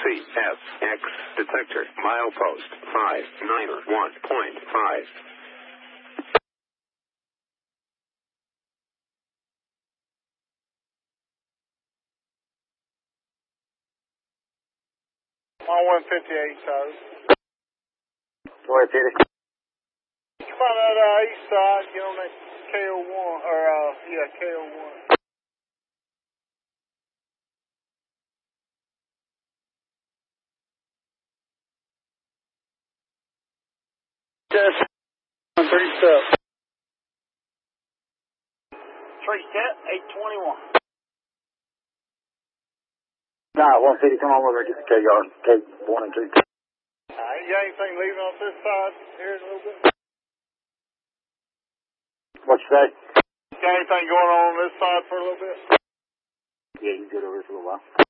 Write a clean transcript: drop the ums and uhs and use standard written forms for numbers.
CFX detector, milepost 591.5. On 158, sir. Go ahead, Teddy. You find that east side, get on that KO1, or, KO1. Just 3 step. 3 step, 821. Nah, 150, come on over and get the K-yard, K1 and 2. You got anything leaving off this side here in a little bit? What you say? Got anything going on this side for a little bit? Yeah, you good over here for a little while.